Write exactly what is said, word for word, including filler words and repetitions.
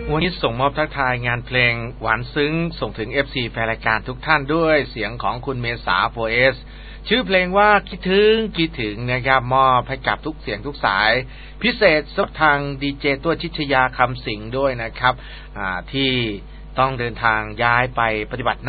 วันนี้ส่งมอบทักทายงานเพลงหวานซึ้งส่งถึง เอฟ ซี แฟนรายการทุกท่านด้วยเสียงของคุณเมษาโฟเอสชื่อเพลงว่าคิดถึงคิดถึงนะครับมอบให้กับทุกเสียงทุกสายพิเศษสักทางดีเจตัวชิชยาคำสิงห์ด้วยนะครับที่ต้องเดินทางย้ายไปปฏิบัติ